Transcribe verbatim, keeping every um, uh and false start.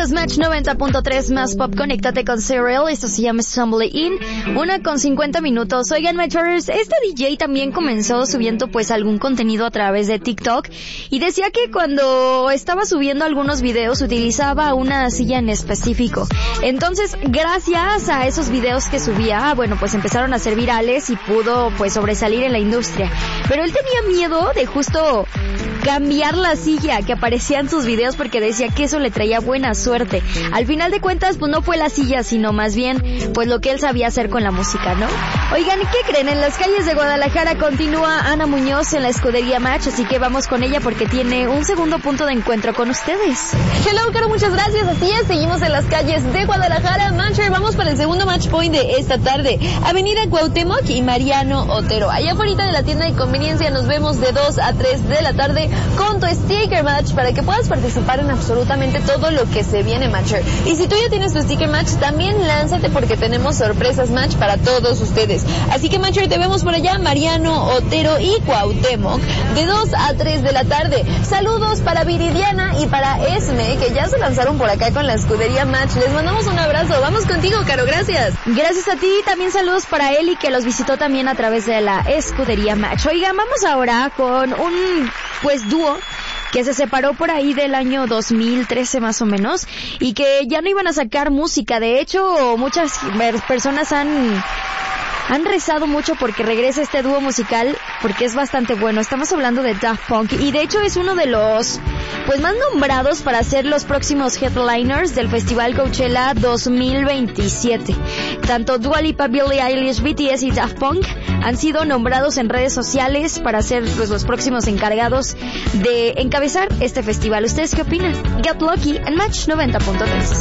Escuchas Match noventa punto tres más pop, conéctate con Serial, esto se llama Stumble In, una con cincuenta minutos. Oigan, Matchers, este D J también comenzó subiendo pues algún contenido a través de TikTok y decía que cuando estaba subiendo algunos videos utilizaba una silla en específico. Entonces, gracias a esos videos que subía, bueno, pues empezaron a ser virales y pudo pues sobresalir en la industria. Pero él tenía miedo de justo cambiar la silla que aparecía en sus videos porque decía que eso le traía buena suerte. Al final de cuentas, pues no fue la silla, sino más bien pues lo que él sabía hacer con la música, ¿no? Oigan, ¿qué creen? En las calles de Guadalajara continúa Ana Muñoz en la escudería Match, así que vamos con ella porque tiene un segundo punto de encuentro con ustedes. Hello, Caro, muchas gracias. Así es, seguimos en las calles de Guadalajara. Matcher, vamos para el segundo match point de esta tarde. Avenida Cuauhtémoc y Mariano Otero. Allá afuera de la tienda de conveniencia nos vemos de dos a tres de la tarde con tu sticker match para que puedas participar en absolutamente todo lo que se viene, Matcher. Y si tú ya tienes tu sticker match, también lánzate porque tenemos sorpresas match para todos ustedes. Así que, Matcher, te vemos por allá, Mariano Otero y Cuauhtémoc, de dos a tres de la tarde. Saludos para Viridiana y para Esme, que ya se lanzaron por acá con la escudería Match. Les mandamos un abrazo. Vamos contigo, Caro, gracias. Gracias a ti, también saludos para Eli, que los visitó también a través de la escudería Match. Oigan, vamos ahora con un, pues, dúo que se separó por ahí del año dos mil trece más o menos, y que ya no iban a sacar música. De hecho, muchas personas han... Han rezado mucho porque regrese este dúo musical, porque es bastante bueno. Estamos hablando de Daft Punk, y de hecho es uno de los pues más nombrados para ser los próximos headliners del Festival Coachella dos mil veintisiete. Tanto Dua Lipa, Billie Eilish, B T S y Daft Punk han sido nombrados en redes sociales para ser pues los próximos encargados de encabezar este festival. ¿Ustedes qué opinan? Get Lucky en Match noventa punto tres.